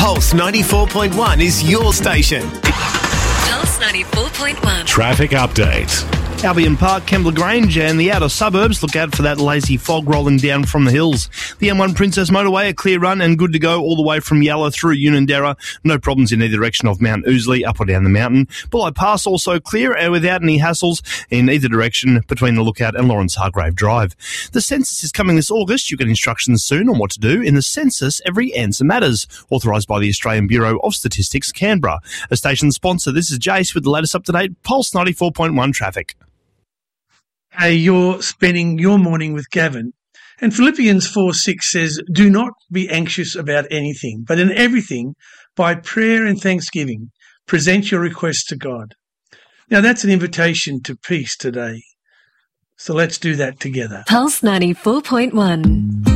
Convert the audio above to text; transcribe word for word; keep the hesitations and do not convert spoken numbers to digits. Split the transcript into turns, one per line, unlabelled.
Pulse ninety-four point one is your station.
Pulse ninety-four point one.
Traffic update.
Albion Park, Kembla Grange and the outer suburbs, look out for that lazy fog rolling down from the hills. The M one Princess Motorway, a clear run and good to go all the way from Yalla through Unanderra. No problems in either direction of Mount Ousley, up or down the mountain. Bulli Pass also clear and without any hassles in either direction between the Lookout and Lawrence Hargrave Drive. The census is coming this August. You'll get instructions soon on what to do in the census. Every answer matters. Authorised by the Australian Bureau of Statistics, Canberra. A station sponsor, this is Jace with the latest up-to-date Pulse ninety-four point one traffic.
Hey, you're spending your morning with Gavin. And Philippians four six says, do not be anxious about anything, but in everything, by prayer and thanksgiving, present your requests to God. Now, that's an invitation to peace today. So let's do that together.
Pulse ninety-four point one.